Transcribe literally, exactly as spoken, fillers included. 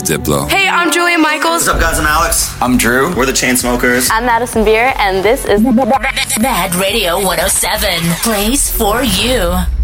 Diplo. Hey, I'm Julia Michaels. What's up, guys? I'm Alex. I'm Drew. We're the Chainsmokers. I'm Madison Beer, and this is Mad Radio one oh seven. Plays for you.